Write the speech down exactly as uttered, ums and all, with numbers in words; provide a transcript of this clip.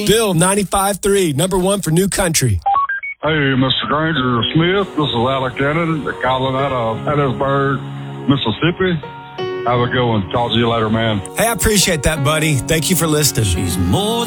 Bill, ninety-five three, number one for New Country. Hey, Mister Granger Smith, this is Alec Cannon calling out of Hattiesburg, Mississippi. Have a good one. Talk to you later, man. Hey, I appreciate that, buddy. Thank you for listening. She's more